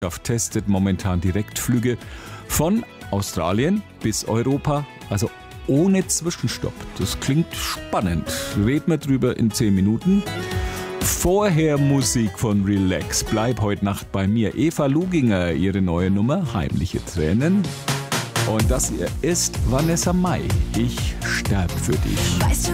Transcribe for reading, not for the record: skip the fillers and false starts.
testet momentan Direktflüge von Australien bis Europa, also ohne Zwischenstopp. Das klingt spannend. Reden wir drüber in 10 Minuten. Vorher Musik von Relax. Bleib heute Nacht bei mir. Eva Luginger, ihre neue Nummer, Heimliche Tränen. Und das hier ist Vanessa Mai. Ich sterb für dich.